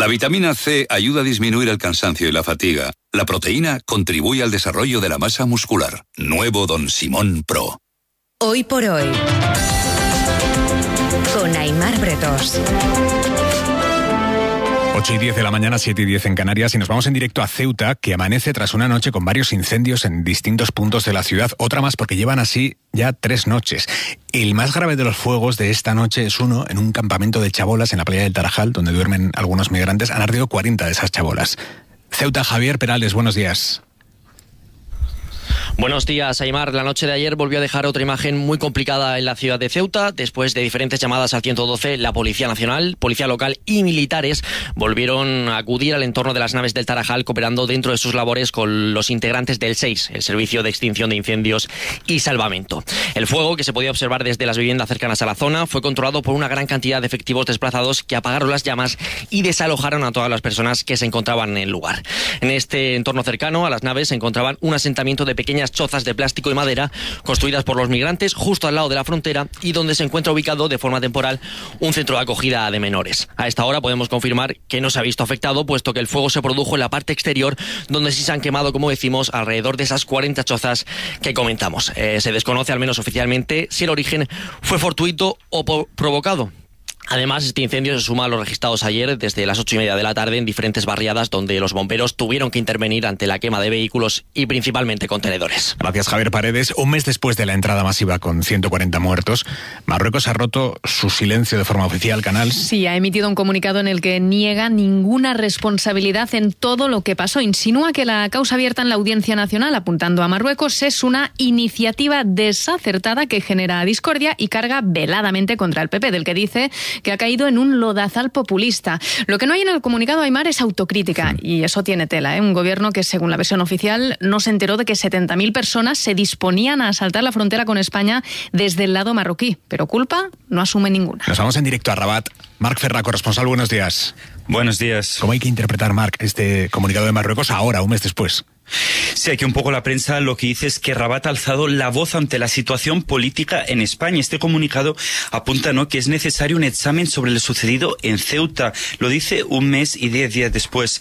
La vitamina C ayuda a disminuir el cansancio y la fatiga. La proteína contribuye al desarrollo de la masa muscular. Nuevo Don Simón Pro. Hoy por hoy, con Aimar Bretos. 8:10 de la mañana, 7:10 en Canarias, y nos vamos en directo a Ceuta, que amanece tras una noche con varios incendios en distintos puntos de la ciudad. Otra más porque llevan así ya 3 noches. El más grave de los fuegos de esta noche es uno en un campamento de chabolas en la playa del Tarajal, donde duermen algunos migrantes. Han ardido 40 de esas chabolas. Ceuta, Javier Perales, buenos días. Buenos días, Aimar. La noche de ayer volvió a dejar otra imagen muy complicada en la ciudad de Ceuta. Después de diferentes llamadas al 112, la Policía Nacional, Policía Local y militares volvieron a acudir al entorno de las naves del Tarajal, cooperando dentro de sus labores con los integrantes del SEIS, el Servicio de Extinción de Incendios y Salvamento. El fuego, que se podía observar desde las viviendas cercanas a la zona, fue controlado por una gran cantidad de efectivos desplazados que apagaron las llamas y desalojaron a todas las personas que se encontraban en el lugar. En este entorno cercano a las naves se encontraban un asentamiento de pequeñas chozas de plástico y madera construidas por los migrantes justo al lado de la frontera, y donde se encuentra ubicado de forma temporal un centro de acogida de menores. A esta hora podemos confirmar que no se ha visto afectado, puesto que el fuego se produjo en la parte exterior, donde sí se han quemado, como decimos, alrededor de esas 40 chozas que comentamos. Se desconoce, al menos oficialmente, si el origen fue fortuito o provocado. Además, este incendio se suma a los registrados ayer desde las 8:30 de la tarde en diferentes barriadas, donde los bomberos tuvieron que intervenir ante la quema de vehículos y principalmente contenedores. Gracias, Javier Paredes. Un mes después de la entrada masiva con 140 muertos, Marruecos ha roto su silencio de forma oficial, Canal. Sí, ha emitido un comunicado en el que niega ninguna responsabilidad en todo lo que pasó. Insinúa que la causa abierta en la Audiencia Nacional, apuntando a Marruecos, es una iniciativa desacertada que genera discordia y carga veladamente contra el PP, del que dice que ha caído en un lodazal populista. Lo que no hay en el comunicado, Aimar, es autocrítica, y eso tiene tela, ¿eh? Un gobierno que, según la versión oficial, no se enteró de que 70.000 personas se disponían a asaltar la frontera con España desde el lado marroquí, pero culpa no asume ninguna. Nos vamos en directo a Rabat. Marc Ferra, corresponsal, buenos días. Buenos días. ¿Cómo hay que interpretar, Marc, este comunicado de Marruecos ahora, un mes después? Sí, aquí un poco la prensa lo que dice es que Rabat ha alzado la voz ante la situación política en España. Este comunicado apunta, ¿no?, que es necesario un examen sobre lo sucedido en Ceuta. Lo dice un mes y 10 días después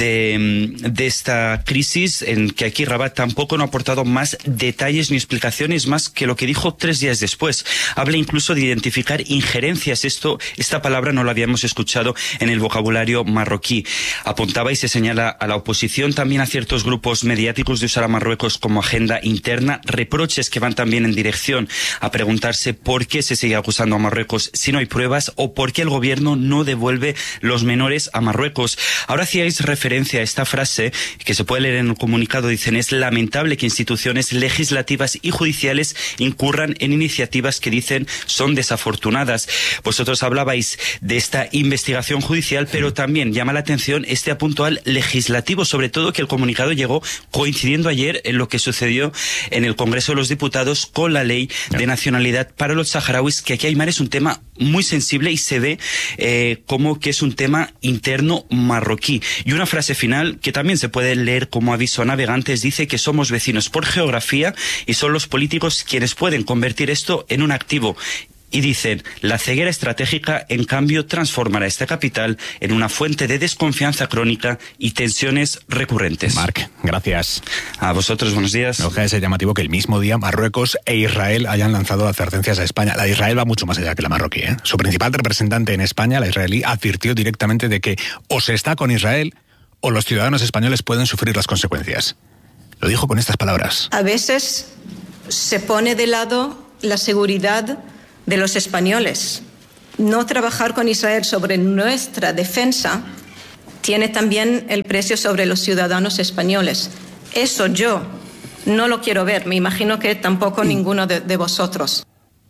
de esta crisis, en que aquí Rabat tampoco no ha aportado más detalles ni explicaciones más que lo que dijo 3 días después. Habla incluso de identificar injerencias. Esta palabra no la habíamos escuchado en el vocabulario marroquí. Apuntaba y se señala a la oposición, también a ciertos grupos mediáticos, de usar a Marruecos como agenda interna, reproches que van también en dirección a preguntarse por qué se sigue acusando a Marruecos si no hay pruebas, o por qué el gobierno no devuelve los menores a Marruecos. Ahora hacíais referencia a esta frase que se puede leer en el comunicado. Dicen: es lamentable que instituciones legislativas y judiciales incurran en iniciativas que dicen son desafortunadas. Vosotros hablabais de esta investigación judicial, pero también llama la atención este apunto al legislativo, sobre todo que el comunicado llegó coincidiendo ayer en lo que sucedió en el Congreso de los Diputados con la ley de nacionalidad para los saharauis, que aquí, Aimar, es un tema muy sensible y se ve como que es un tema interno marroquí. Y una frase final que también se puede leer como aviso a navegantes dice que somos vecinos por geografía y son los políticos quienes pueden convertir esto en un activo. Y dicen: la ceguera estratégica, en cambio, transformará esta capital en una fuente de desconfianza crónica y tensiones recurrentes. Marc, gracias. A vosotros, buenos días. No deja de ser llamativo que el mismo día Marruecos e Israel hayan lanzado advertencias a España. La de Israel va mucho más allá que la marroquí, ¿eh? Su principal representante en España, la israelí, advirtió directamente de que o se está con Israel o los ciudadanos españoles pueden sufrir las consecuencias. Lo dijo con estas palabras: a veces se pone de lado la seguridad de los españoles. No trabajar con Israel sobre nuestra defensa tiene también el precio sobre los ciudadanos españoles. Eso yo no lo quiero ver. Me imagino que tampoco ninguno de vosotros.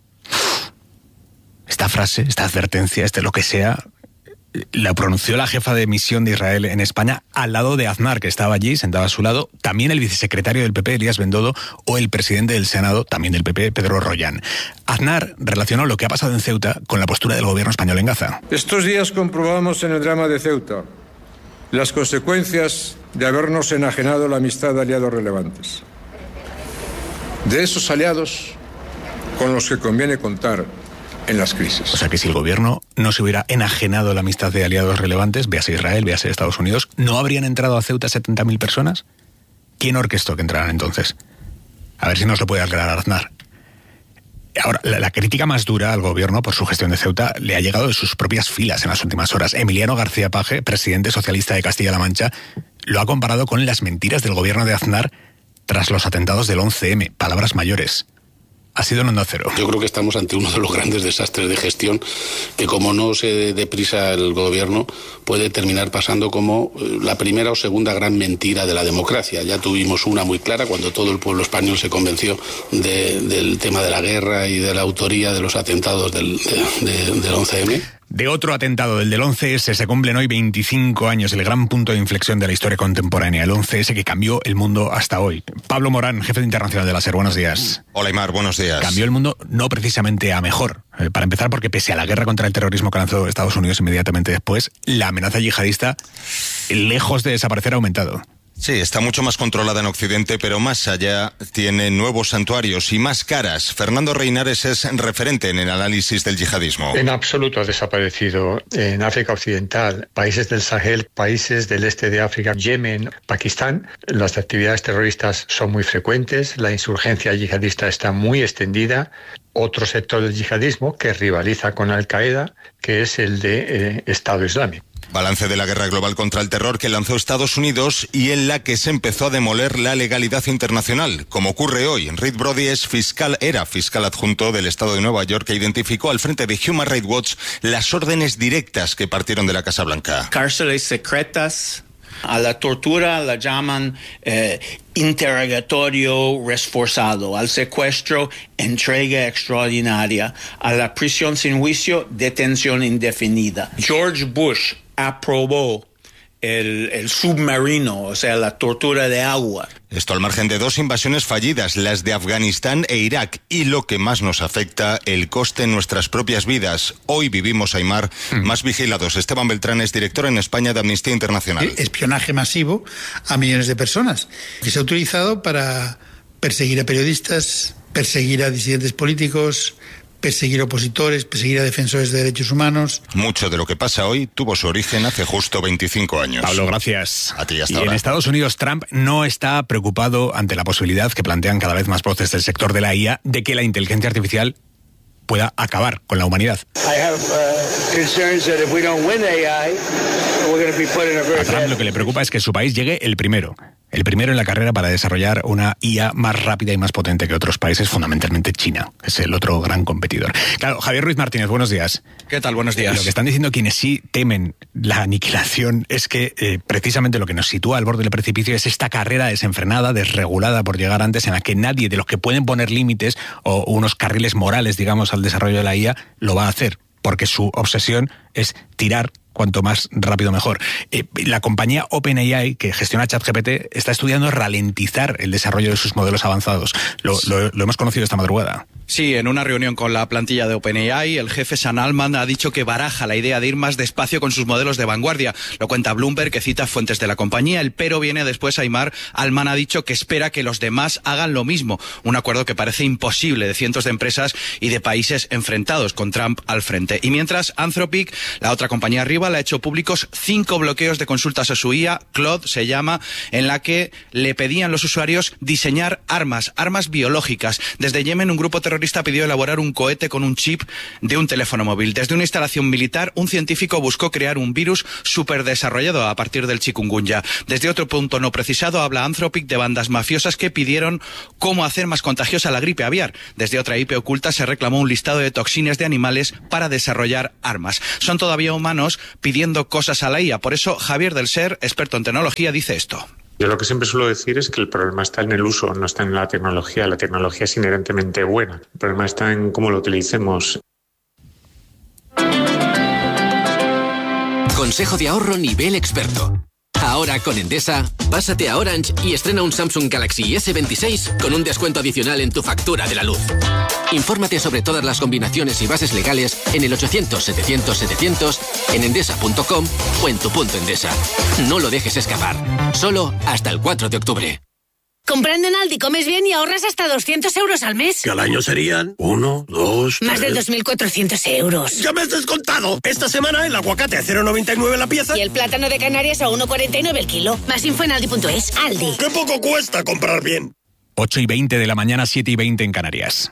Esta frase, esta advertencia, lo que sea, la pronunció la jefa de misión de Israel en España al lado de Aznar, que estaba allí, sentado a su lado, también el vicesecretario del PP, Elías Bendodo, o el presidente del Senado, también del PP, Pedro Rollán. Aznar relacionó lo que ha pasado en Ceuta con la postura del gobierno español en Gaza. Estos días comprobamos en el drama de Ceuta las consecuencias de habernos enajenado la amistad de aliados relevantes. De esos aliados con los que conviene contar en las crisis. O sea que si el gobierno no se hubiera enajenado la amistad de aliados relevantes, véase Israel, véase Estados Unidos, ¿no habrían entrado a Ceuta 70.000 personas? ¿Quién orquestó que entraran entonces? A ver si nos lo puede aclarar Aznar. Ahora, la crítica más dura al gobierno por su gestión de Ceuta le ha llegado de sus propias filas en las últimas horas. Emiliano García Paje, presidente socialista de Castilla-La Mancha, lo ha comparado con las mentiras del gobierno de Aznar tras los atentados del 11M. Palabras mayores. Ha sido en Onda Cero. Yo creo que estamos ante uno de los grandes desastres de gestión que, como no se dé prisa el gobierno, puede terminar pasando como la primera o segunda gran mentira de la democracia. Ya tuvimos una muy clara cuando todo el pueblo español se convenció del tema de la guerra y de la autoría de los atentados del 11M. De otro atentado, del 11S, se cumplen hoy 25 años, el gran punto de inflexión de la historia contemporánea, el 11S que cambió el mundo hasta hoy. Pablo Morán, jefe de internacional de la SER, buenos días. Hola Aimar, buenos días. Cambió el mundo no precisamente a mejor. Para empezar, porque pese a la guerra contra el terrorismo que lanzó Estados Unidos inmediatamente después, la amenaza yihadista, lejos de desaparecer, ha aumentado. Sí, está mucho más controlada en Occidente, pero más allá tiene nuevos santuarios y más caras. Fernando Reinares es referente en el análisis del yihadismo. En absoluto ha desaparecido en África Occidental, países del Sahel, países del este de África, Yemen, Pakistán. Las actividades terroristas son muy frecuentes, la insurgencia yihadista está muy extendida. Otro sector del yihadismo que rivaliza con Al-Qaeda, que es el de Estado Islámico. Balance de la guerra global contra el terror que lanzó Estados Unidos y en la que se empezó a demoler la legalidad internacional. Como ocurre hoy, Reed Brody era fiscal adjunto del estado de Nueva York que identificó al frente de Human Rights Watch las órdenes directas que partieron de la Casa Blanca. Cárceles secretas. A la tortura la llaman interrogatorio reforzado, al secuestro entrega extraordinaria, a la prisión sin juicio detención indefinida. George Bush aprobó el submarino, o sea, la tortura de agua. Esto al margen de dos invasiones fallidas, las de Afganistán e Irak, y lo que más nos afecta, el coste en nuestras propias vidas. Hoy vivimos, Aimar, más vigilados. Esteban Beltrán es director en España de Amnistía Internacional. Espionaje masivo a millones de personas, que se ha utilizado para perseguir a periodistas, perseguir a disidentes políticos, perseguir opositores, perseguir a defensores de derechos humanos. Mucho de lo que pasa hoy tuvo su origen hace justo 25 años. Pablo, gracias. A ti, hasta y ahora. En Estados Unidos, Trump no está preocupado ante la posibilidad que plantean cada vez más voces del sector de la IA de que la inteligencia artificial pueda acabar con la humanidad. A Trump lo que le preocupa es que su país llegue el primero en la carrera para desarrollar una IA más rápida y más potente que otros países, fundamentalmente China, que es el otro gran competidor. Claro, Javier Ruiz Martínez, buenos días. ¿Qué tal? Buenos días. Lo que están diciendo quienes sí temen la aniquilación es que precisamente lo que nos sitúa al borde del precipicio es esta carrera desenfrenada, desregulada por llegar antes, en la que nadie de los que pueden poner límites o unos carriles morales, digamos, al desarrollo de la IA, lo va a hacer, porque su obsesión es tirar cuanto más rápido mejor. La compañía OpenAI, que gestiona ChatGPT, está estudiando ralentizar el desarrollo de sus modelos avanzados. Lo hemos conocido esta madrugada. Sí, en una reunión con la plantilla de OpenAI, el jefe Sam Altman ha dicho que baraja la idea de ir más despacio con sus modelos de vanguardia. Lo cuenta Bloomberg, que cita fuentes de la compañía. El pero viene después, Aimar. Altman ha dicho que espera que los demás hagan lo mismo. Un acuerdo que parece imposible de cientos de empresas y de países enfrentados, con Trump al frente. Y mientras, Anthropic, la otra compañía rival, ha hecho públicos 5 bloqueos de consultas a su IA, Claude se llama, en la que le pedían los usuarios diseñar armas biológicas. Desde Yemen, un grupo terrorista pidió elaborar un cohete con un chip de un teléfono móvil. Desde una instalación militar, un científico buscó crear un virus superdesarrollado a partir del chikungunya. Desde otro punto no precisado, habla Anthropic de bandas mafiosas que pidieron cómo hacer más contagiosa la gripe aviar. Desde otra IP oculta se reclamó un listado de toxinas de animales para desarrollar armas. Son todavía humanos pidiendo cosas a la IA. Por eso, Javier del SER, experto en tecnología, dice esto. Yo lo que siempre suelo decir es que el problema está en el uso, no está en la tecnología. La tecnología es inherentemente buena. El problema está en cómo lo utilicemos. Consejo de ahorro nivel experto. Ahora con Endesa, pásate a Orange y estrena un Samsung Galaxy S26 con un descuento adicional en tu factura de la luz. Infórmate sobre todas las combinaciones y bases legales en el 800-700-700, en endesa.com o en tu punto Endesa. No lo dejes escapar. Solo hasta el 4 de octubre. Comprando en Aldi comes bien y ahorras hasta 200 euros al mes. Que al año serían 1, 2, 3... Más de 2.400 euros. ¡Ya me has descontado! Esta semana el aguacate a 0,99 la pieza. Y el plátano de Canarias a 1,49 el kilo. Más info en aldi.es. Aldi. ¡Qué poco cuesta comprar bien! 8:20 de la mañana, 7:20 en Canarias.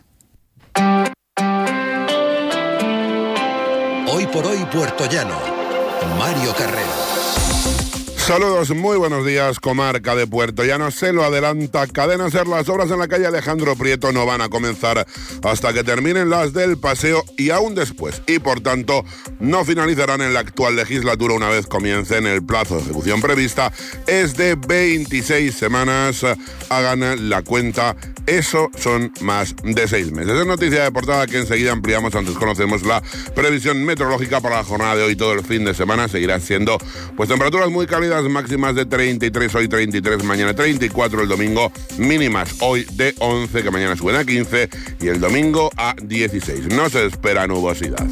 Hoy por hoy, Puerto Llano. Mario Carrero. Saludos, muy buenos días, comarca de Puerto Llano. Se lo adelanta Cadena SER. Las obras en la calle Alejandro Prieto no van a comenzar hasta que terminen las del paseo y aún después. Y por tanto, no finalizarán en la actual legislatura una vez comiencen. El plazo de ejecución prevista es de 26 semanas. Hagan la cuenta, eso son más de 6 meses. Es noticia de portada que enseguida ampliamos. Antes conocemos la previsión meteorológica para la jornada de hoy. Todo el fin de semana seguirá siendo pues temperaturas muy cálidas, máximas de 33 hoy, 33 mañana, 34 el domingo, mínimas hoy de 11, que mañana suben a 15 y el domingo a 16. No se espera nubosidad.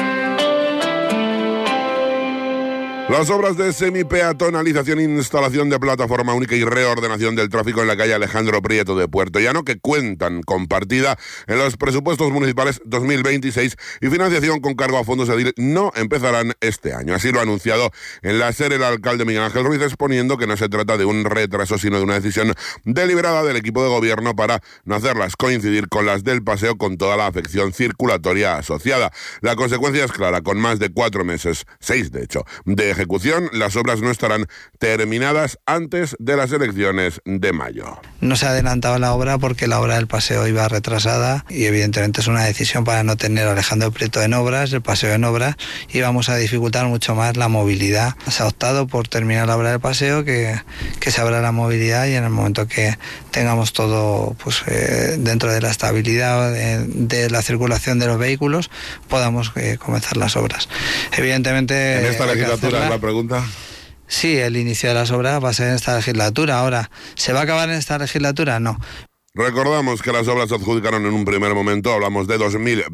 Las obras de semipeatonalización, instalación de plataforma única y reordenación del tráfico en la calle Alejandro Prieto de Puerto Llano, que cuentan con partida en los presupuestos municipales 2026 y financiación con cargo a fondos edil, no empezarán este año. Así lo ha anunciado en la SER el alcalde Miguel Ángel Ruiz, exponiendo que no se trata de un retraso, sino de una decisión deliberada del equipo de gobierno para no hacerlas coincidir con las del paseo, con toda la afección circulatoria asociada. La consecuencia es clara: con más de 4 meses, 6 de hecho, de ejecución, las obras no estarán terminadas antes de las elecciones de mayo. No se ha adelantado la obra porque la obra del paseo iba retrasada y evidentemente es una decisión para no tener a Alejandro Prieto en obras, el paseo en obras, y vamos a dificultar mucho más la movilidad. Se ha optado por terminar la obra del paseo, que se abra la movilidad, y en el momento que tengamos todo pues dentro de la estabilidad de la circulación de los vehículos, podamos comenzar las obras. Evidentemente, en esta legislatura, la pregunta. Sí, el inicio de las obras va a ser en esta legislatura. Ahora, ¿se va a acabar en esta legislatura? No. Recordamos que las obras se adjudicaron en un primer momento, hablamos de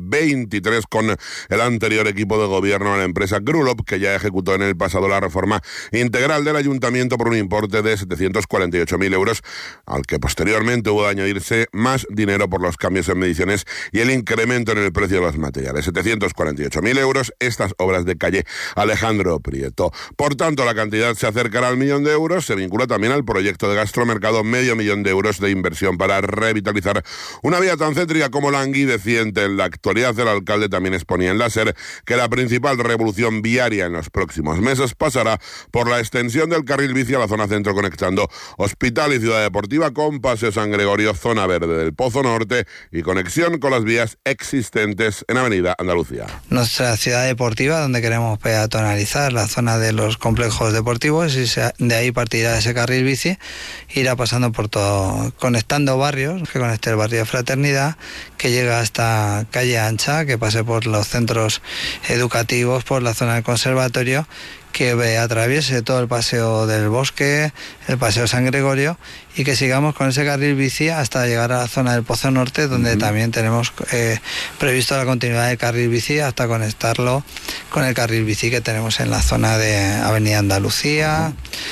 2023, con el anterior equipo de gobierno a la empresa Grulop, que ya ejecutó en el pasado la reforma integral del ayuntamiento por un importe de 748.000 euros, al que posteriormente hubo de añadirse más dinero por los cambios en mediciones y el incremento en el precio de los materiales. 748.000 euros, estas obras de calle Alejandro Prieto. Por tanto, la cantidad se acercará al 1.000.000 de euros. Se vincula también al proyecto de gastromercado, 500.000 de euros de inversión para revitalizar una vía tan céntrica como languideciente. En la actualidad, el alcalde también exponía en la SER que la principal revolución viaria en los próximos meses pasará por la extensión del carril bici a la zona centro, conectando Hospital y Ciudad Deportiva con Paseo San Gregorio, zona verde del Pozo Norte, y conexión con las vías existentes en Avenida Andalucía. Nuestra ciudad deportiva, donde queremos peatonalizar la zona de los complejos deportivos, y de ahí partirá ese carril bici, irá pasando por todo, conectando barrios, que conecte el barrio de Fraternidad, que llega hasta Calle Ancha, que pase por los centros educativos, por la zona del conservatorio, que atraviese todo el paseo del Bosque, el paseo San Gregorio, y que sigamos con ese carril bici hasta llegar a la zona del Pozo Norte, donde también tenemos previsto la continuidad del carril bici hasta conectarlo con el carril bici que tenemos en la zona de Avenida Andalucía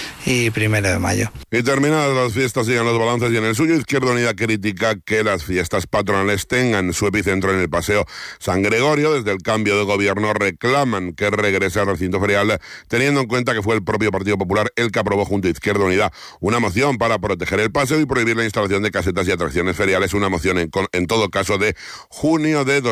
y 1 de Mayo. Y terminadas las fiestas, siguen los balances, y en el suyo Izquierda Unida critica que las fiestas patronales tengan su epicentro en el paseo San Gregorio. Desde el cambio de gobierno reclaman que regrese al recinto ferial, teniendo en cuenta que fue el propio Partido Popular el que aprobó junto a Izquierda Unida una moción para proteger el paseo y prohibir la instalación de casetas y atracciones feriales, una moción en todo caso de junio de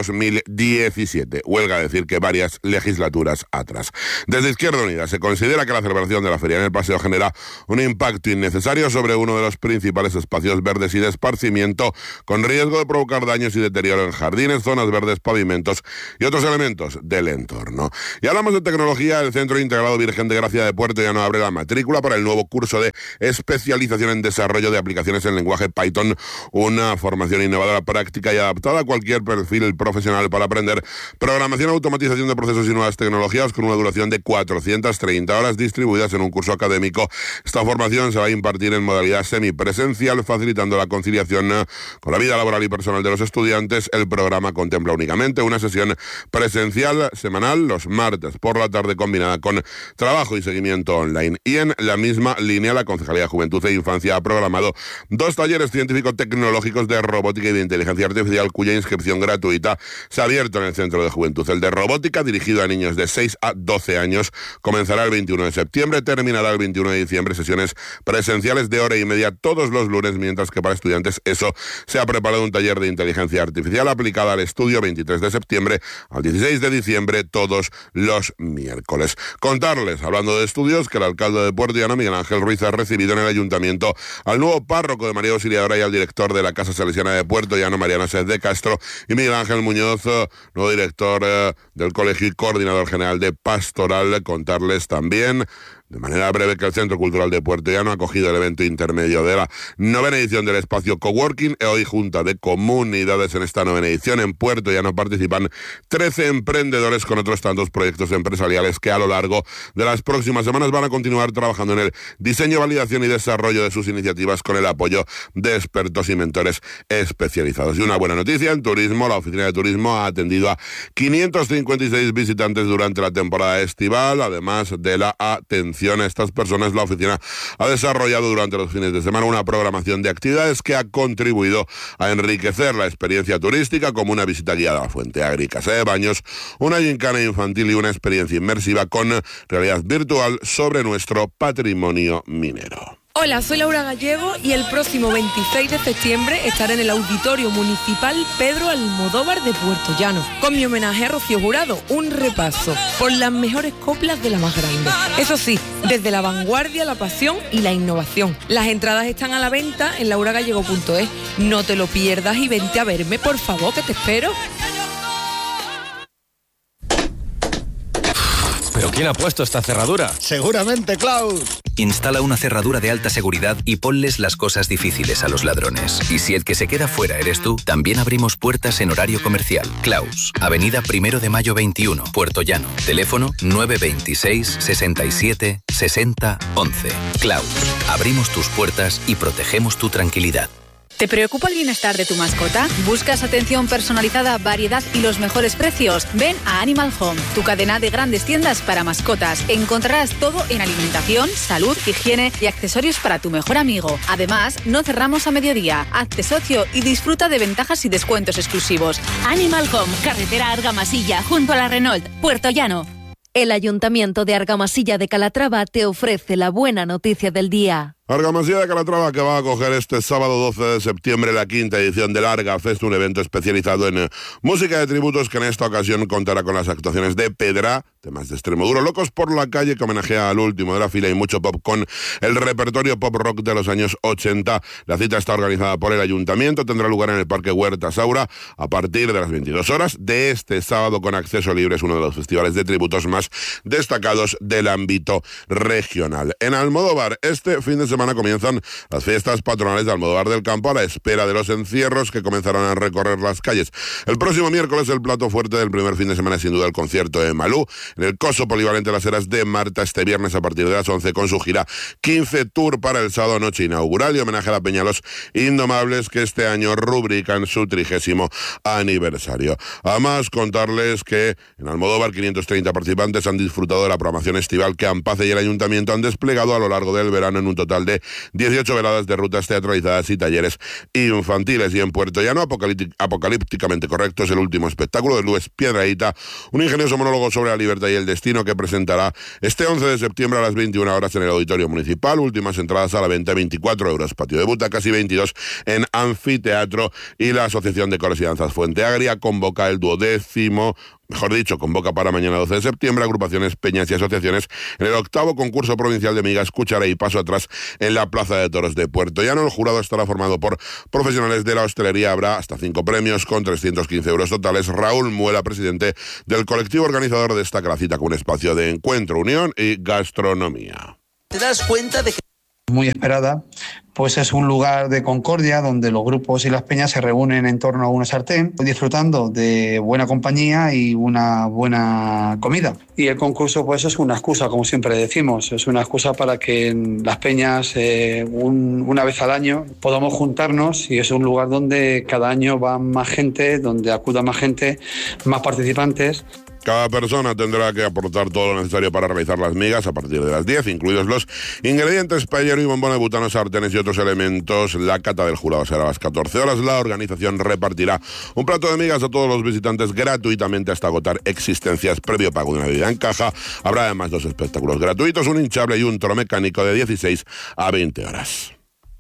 2017. Huelga decir que varias legislaturas atrás. Desde Izquierda Unida se considera que la celebración de la feria en el paseo genera un impacto innecesario sobre uno de los principales espacios verdes y de esparcimiento, con riesgo de provocar daños y deterioro en jardines, zonas verdes, pavimentos y otros elementos del entorno. Y hablamos de tecnología. El Centro Integrado Virgen de Gracia de Puerto Llano abre la matrícula para el nuevo curso de especialización en desarrollo de aplicaciones en lenguaje Python, una formación innovadora, práctica y adaptada a cualquier perfil profesional para aprender programación, automatización de procesos y nuevas tecnologías, con una duración de 430 horas distribuidas en un curso académico. Esta formación se va a impartir en modalidad semipresencial, facilitando la conciliación con la vida laboral y personal de los estudiantes. El programa contempla únicamente una sesión presencial semanal los martes por la tarde, combinada con trabajo y seguimiento online. Y en la misma línea, la Concejalía de Juventud e Infancia ha programado proclamado 2 talleres científico-tecnológicos de robótica y de inteligencia artificial cuya inscripción gratuita se ha abierto en el Centro de Juventud. El de robótica, dirigido a niños de 6 a 12 años, comenzará el 21 de septiembre, terminará el 21 de diciembre, sesiones presenciales de hora y media todos los lunes, mientras que para estudiantes se ha preparado un taller de inteligencia artificial aplicada al estudio 23 de septiembre al 16 de diciembre, todos los miércoles. Contarles, hablando de estudios, que el alcalde de Puerto Llano, Miguel Ángel Ruiz, ha recibido en el ayuntamiento al nuevo párroco de María Auxiliadora y al director de la Casa Salesiana de Puerto Llano, Mariano Sáenz de Castro, y Miguel Ángel Muñoz, nuevo director del Colegio y coordinador general de Pastoral. Contarles también, de manera breve, que el Centro Cultural de Puerto Llano ha acogido el evento intermedio de la 9ª edición del espacio Coworking. Hoy junta de comunidades en esta 9ª edición. En Puerto Llano participan 13 emprendedores con otros tantos proyectos empresariales que a lo largo de las próximas semanas van a continuar trabajando en el diseño, validación y desarrollo de sus iniciativas con el apoyo de expertos y mentores especializados. Y una buena noticia, en turismo, la Oficina de Turismo ha atendido a 556 visitantes durante la temporada estival. Además de la atención a estas personas, la oficina ha desarrollado durante los fines de semana una programación de actividades que ha contribuido a enriquecer la experiencia turística, como una visita guiada a Fuente Agri, Casa de Baños, una gincana infantil y una experiencia inmersiva con realidad virtual sobre nuestro patrimonio minero. Hola, soy Laura Gallego y el próximo 26 de septiembre estaré en el Auditorio Municipal Pedro Almodóvar de Puerto Llano, con mi homenaje a Rocío Jurado, un repaso por las mejores coplas de la más grande. Eso sí, desde la vanguardia, la pasión y la innovación. Las entradas están a la venta en lauragallego.es. No te lo pierdas y vente a verme, por favor, que te espero. ¿Pero quién ha puesto esta cerradura? Seguramente, Klaus. Instala una cerradura de alta seguridad y ponles las cosas difíciles a los ladrones. Y si el que se queda fuera eres tú, también abrimos puertas en horario comercial. Klaus, Avenida 1 de Mayo 21, Puerto Llano. Teléfono 926 67 60 11. Klaus, abrimos tus puertas y protegemos tu tranquilidad. ¿Te preocupa el bienestar de tu mascota? ¿Buscas atención personalizada, variedad y los mejores precios? Ven a Animal Home, tu cadena de grandes tiendas para mascotas. Encontrarás todo en alimentación, salud, higiene y accesorios para tu mejor amigo. Además, no cerramos a mediodía. Hazte socio y disfruta de ventajas y descuentos exclusivos. Animal Home, carretera Argamasilla, junto a la Renault, Puerto Llano. El Ayuntamiento de Argamasilla de Calatrava te ofrece la buena noticia del día. Argamasilla de Calatrava, que va a acoger este sábado 12 de septiembre la 5ª edición del Argafest, un evento especializado en música de tributos que en esta ocasión contará con las actuaciones de Pedra, temas de extremo duro, Locos por la calle, que homenajea al último de la fila, y mucho pop con el repertorio pop rock de los años 80. La cita está organizada por el Ayuntamiento, tendrá lugar en el Parque Huerta Saura a partir de las 22 horas de este sábado, con acceso libre. Es uno de los festivales de tributos más destacados del ámbito regional. En Almodóvar, este fin de semana comienzan las fiestas patronales de Almodóvar del Campo, a la espera de los encierros que comenzarán a recorrer las calles. El próximo miércoles, el plato fuerte del primer fin de semana es sin duda el concierto de Malú en el Coso Polivalente Las Heras de Marta, este viernes a partir de las 11, con su gira 15 Tour para el sábado, noche inaugural y homenaje a la Peña Los Indomables, que este año rubrican su 30º aniversario. Además, contarles que en Almodóvar 530 participantes han disfrutado de la programación estival que Ampace y el Ayuntamiento han desplegado a lo largo del verano, en un total de 18 veladas de rutas teatralizadas y talleres infantiles. Y en Puerto Llano, Apocalípticamente Correcto es el último espectáculo de Luis Piedrahita, un ingenioso monólogo sobre la libertad y el destino, que presentará este 11 de septiembre a las 21 horas en el Auditorio Municipal. Últimas entradas a la venta, 24 euros, patio de butacas, y 22 en anfiteatro. Y la Asociación de Coros y Danzas Fuente Agria convoca el 12º, mejor dicho, convoca para mañana 12 de septiembre agrupaciones, peñas y asociaciones en el 8º concurso provincial de migas, cuchara y paso atrás en la Plaza de Toros de Puerto Llano. El jurado estará formado por profesionales de la hostelería. Habrá hasta 5 premios con 315 euros totales. Raúl Muela, presidente del colectivo organizador, destaca la cita como un espacio de encuentro, unión y gastronomía. ¿Te das cuenta de que muy esperada, pues es un lugar de concordia donde los grupos y las peñas se reúnen en torno a una sartén, disfrutando de buena compañía y una buena comida? Y el concurso, pues, es una excusa, como siempre decimos, es una excusa para que en las peñas una vez al año podamos juntarnos, y es un lugar donde cada año va más gente, donde acuda más gente, más participantes. Cada persona tendrá que aportar todo lo necesario para realizar las migas a partir de las 10, incluidos los ingredientes, paellero y bombones, butanos, sartenes y otros elementos. La cata del jurado será a las 14 horas. La organización repartirá un plato de migas a todos los visitantes gratuitamente hasta agotar existencias, previo pago de una bebida en caja. Habrá además 2 espectáculos gratuitos, un hinchable y un toro mecánico de 16 a 20 horas.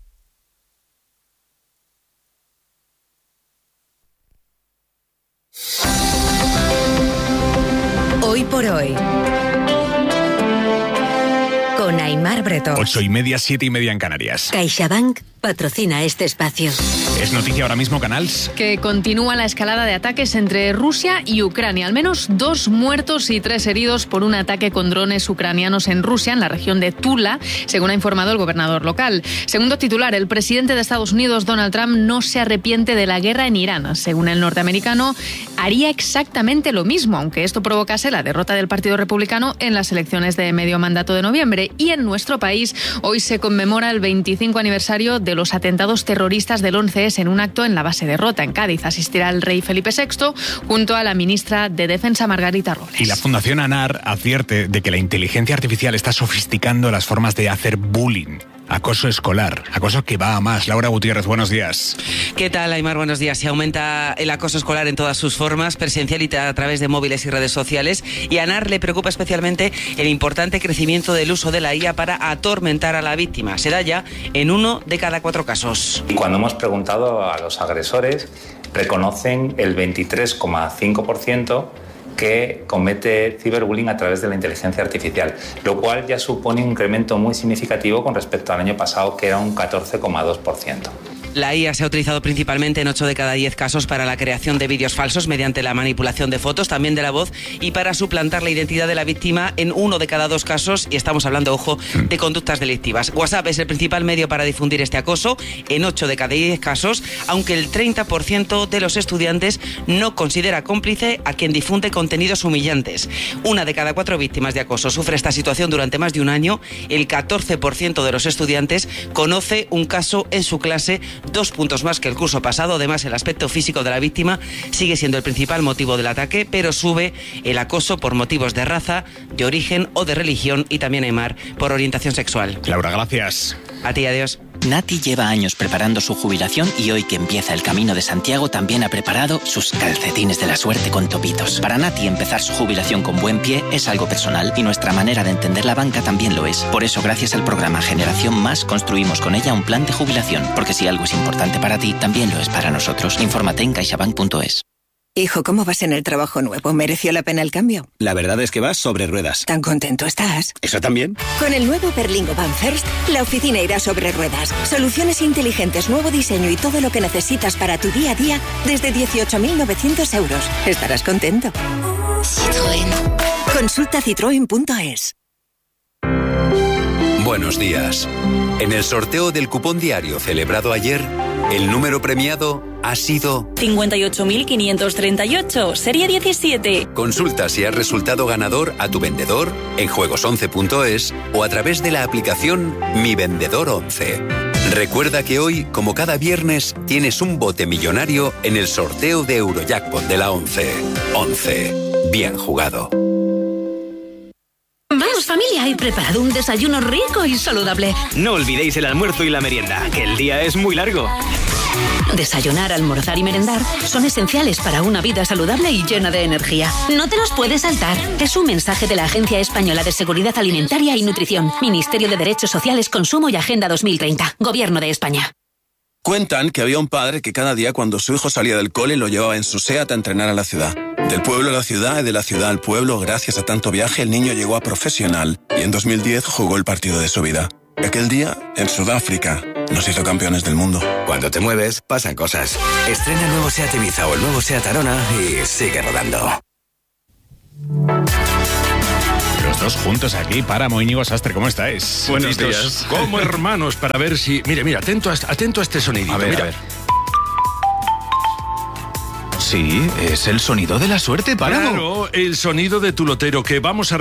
Hoy por hoy, con Aimar Bretón. 8:30, 7:30 en Canarias. CaixaBank patrocina este espacio. Es noticia ahora mismo, Canals. Que continúa la escalada de ataques entre Rusia y Ucrania. Al menos 2 muertos y 3 heridos por un ataque con drones ucranianos en Rusia, en la región de Tula, según ha informado el gobernador local. Segundo titular, el presidente de Estados Unidos, Donald Trump, no se arrepiente de la guerra en Irán. Según el norteamericano, haría exactamente lo mismo, aunque esto provocase la derrota del Partido Republicano en las elecciones de medio mandato de noviembre. Y en nuestro país, hoy se conmemora el 25 aniversario de los atentados terroristas del 11S en un acto en la base de Rota, en Cádiz. Asistirá el rey Felipe VI junto a la ministra de Defensa, Margarita Robles. Y la Fundación ANAR advierte de que la inteligencia artificial está sofisticando las formas de hacer bullying. Acoso escolar, acoso que va a más. Laura Gutiérrez, buenos días. ¿Qué tal, Aimar? Buenos días. Se aumenta el acoso escolar en todas sus formas, presencial y a través de móviles y redes sociales. Y a ANAR le preocupa especialmente el importante crecimiento del uso de la IA para atormentar a la víctima. Se da ya en 1 de cada 4 casos. Y cuando hemos preguntado a los agresores, reconocen el 23,5% que comete ciberbullying a través de la inteligencia artificial, lo cual ya supone un incremento muy significativo con respecto al año pasado, que era un 14,2%. La IA se ha utilizado principalmente en 8 de cada 10 casos para la creación de vídeos falsos mediante la manipulación de fotos, también de la voz, y para suplantar la identidad de la víctima en 1 de cada 2 casos, y estamos hablando, ojo, de conductas delictivas. WhatsApp es el principal medio para difundir este acoso en 8 de cada 10 casos, aunque el 30% de los estudiantes no considera cómplice a quien difunde contenidos humillantes. 1 de cada 4 víctimas de acoso sufre esta situación durante más de un año. El 14% de los estudiantes conoce un caso en su clase, 2 puntos más que el curso pasado. Además, el aspecto físico de la víctima sigue siendo el principal motivo del ataque, pero sube el acoso por motivos de raza, de origen o de religión, y también, Aimar, por orientación sexual. Laura, gracias. A ti, adiós. Nati lleva años preparando su jubilación y hoy que empieza el Camino de Santiago también ha preparado sus calcetines de la suerte con topitos. Para Nati, empezar su jubilación con buen pie es algo personal y nuestra manera de entender la banca también lo es. Por eso, gracias al programa Generación Más, construimos con ella un plan de jubilación, porque si algo es importante para ti, también lo es para nosotros. Infórmate en caixabank.es. Hijo, ¿cómo vas en el trabajo nuevo? ¿Mereció la pena el cambio? La verdad es que vas sobre ruedas. ¿Tan contento estás? ¿Eso también? Con el nuevo Berlingo Van First, la oficina irá sobre ruedas. Soluciones inteligentes, nuevo diseño y todo lo que necesitas para tu día a día desde 18.900 euros. Estarás contento. Citroën. Consulta citroen.es. Buenos días. En el sorteo del cupón diario celebrado ayer, el número premiado ha sido 58.538, serie 17. Consulta si has resultado ganador a tu vendedor en juegos11.es o a través de la aplicación Mi Vendedor 11. Recuerda que hoy, como cada viernes, tienes un bote millonario en el sorteo de Eurojackpot de la 11. 11. Bien jugado. Vamos, familia, he preparado un desayuno rico y saludable. No olvidéis el almuerzo y la merienda, que el día es muy largo. Desayunar, almorzar y merendar son esenciales para una vida saludable y llena de energía. No te los puedes saltar. Es un mensaje de la Agencia Española de Seguridad Alimentaria y Nutrición, Ministerio de Derechos Sociales, Consumo y Agenda 2030, Gobierno de España. Cuentan que había un padre que cada día cuando su hijo salía del cole lo llevaba en su SEAT a entrenar a la ciudad. Del pueblo a la ciudad y de la ciudad al pueblo, gracias a tanto viaje, el niño llegó a profesional y en 2010 jugó el partido de su vida. Aquel día, en Sudáfrica, nos hizo campeones del mundo. Cuando te mueves, pasan cosas. Estrena el nuevo SEAT Ibiza o el nuevo SEAT Arona y sigue rodando. Los dos juntos aquí para Íñigo Sastre, ¿cómo estáis? Buenos días. Como hermanos, para ver si... Mira, atento a este sonidito. A ver, mira. a ver. Sí, es el sonido de la suerte, Páramo. Claro, el sonido de tu lotero, que vamos a